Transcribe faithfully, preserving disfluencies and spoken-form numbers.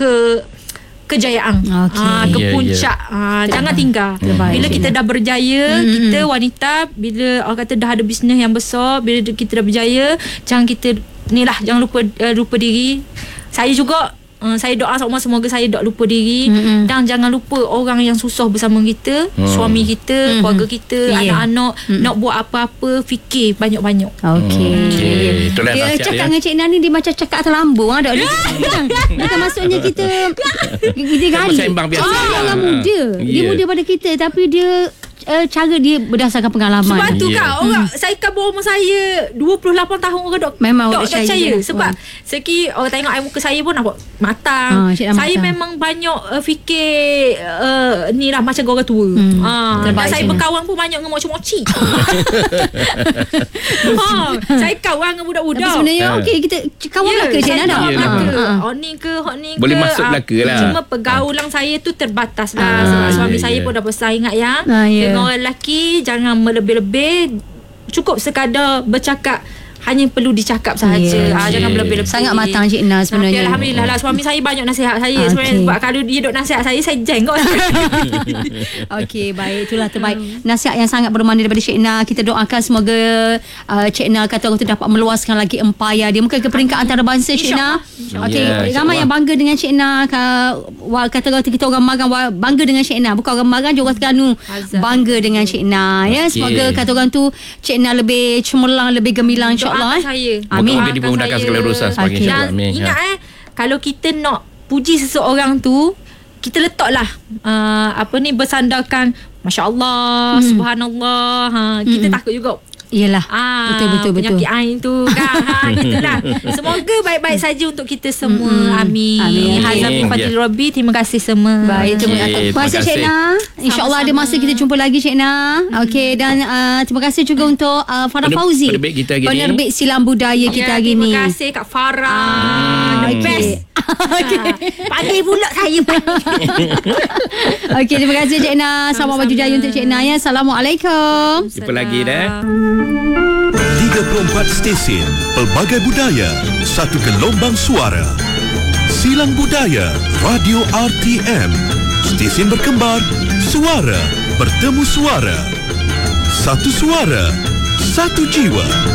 ke kejayaan, okay. ha, ke yeah, puncak, yeah. ha, jangan tinggal. Terbaik. Bila kita dah berjaya, mm-hmm. kita wanita, bila orang kata dah ada bisnes yang besar, bila kita dah berjaya, jangan kita ni lah, jangan lupa uh, lupa diri. Saya juga Uh, saya doa sama semoga saya tak lupa diri, mm-hmm. dan jangan lupa orang yang susah bersama kita, mm. suami kita, mm-hmm. keluarga kita, yeah. anak-anak, mm. nak buat apa-apa, fikir banyak-banyak. Okey. Okay. Itulah Dia nasihat cakap dia. dengan Cik Nani, dia macam cakap atas lambung ah. Bukan maksudnya kita kita gali. Sembang biasa. Dia orang muda. Dia Yeah. muda pada kita, tapi dia Uh, cara dia berdasarkan pengalaman. Sebab tu Yeah. kan orang, saya kan bawa umur saya dua puluh lapan tahun, orang dok Memang dok orang percaya percaya dia. sebab Oh. seki orang tengok air muka saya pun nampak matang. Ah, cik dah Saya matang. memang banyak uh, fikir uh, ni lah macam orang tua. Hmm. Ah, dan Terbaik saya cik. berkawan pun banyak dengan moci-moci. ha, saya kawan dengan budak-budak. Tapi sebenarnya Ah. okey, kita kawan Ya, ke Cik saya Nana? kawan Yelah. belaka. Ah. Hok ni ke, hok ni ke. Boleh masuk ah, belaka lah. Cuma pergaulan saya tu terbatas lah. Ah, Sebab suami ya, saya ya. pun dah besar, ingat ya. Ah, ya. Dengan orang lelaki jangan melebih-lebih. Cukup sekadar bercakap, hanya perlu dicakap sahaja. Yes. Ah, jangan berlebih-lebih. Sangat matang Cik Nas sebenarnya. Tapi Alhamdulillah lah, suami saya banyak nasihat saya. Ah, Sebenarnya okey. sebab kalau dia duk nasihat saya, saya jenggot. Okey, baik, itulah terbaik. Nasihat yang sangat bermakna daripada Cik Na. Kita doakan semoga uh, Cik Na kata orang tu dapat meluaskan lagi empayar dia, mungkin ke peringkat antarabangsa Cik Na. InsyaAllah. Okey, Ya, ramai insyaAllah. yang bangga dengan Cik Na. Kata kata kita orang Magang bangga dengan Cik Na. Bukan orang Magang, juga orang Terengganu Azam. bangga dengan Cik Na. Ya, Okey. semoga kata orang tu Cik Na lebih cemerlang, lebih gemilang insya-Allah. Doakan saya. Amin. Moga-moga dimudahkan Saya. segala urusan sebagai Okey. insya-Allah. Dan Amin. ingat Ya. eh, kalau kita nak puji seseorang tu, kita letaklah uh, apa ni, bersandarkan masya-Allah, Hmm. subhanallah. Ha, kita Hmm. takut juga. Iyalah. Ah, Betul betul betul. penyakit ain tu kan. Ha, gitulah. Semoga baik-baik saja untuk kita semua. Mm-mm. Amin. Amin. Hazam min fadil Ya. Rabbi. Terima kasih semua. Baik, terima Okey, terima kasih terima Cik kasih. Na. InsyaAllah ada masa kita jumpa lagi Cik Na. Okey, dan uh, terima kasih juga untuk uh, Farah Pener- Fauzi, penerbit kita hari ni. penerbit Silam Budaya kita Ya, hari ni. terima kasih Kak Farah. Ah, The okey. best. Okay. Pandai pula saya. Okey, terima kasih Cik Na. Selamat baju jaya untuk Cik Na ya. Assalamualaikum. Jumpa lagi dah. tiga puluh empat stesen pelbagai budaya, satu gelombang suara. Silang Budaya Radio R T M. Stesen berkembar, suara bertemu suara. Satu suara, satu jiwa.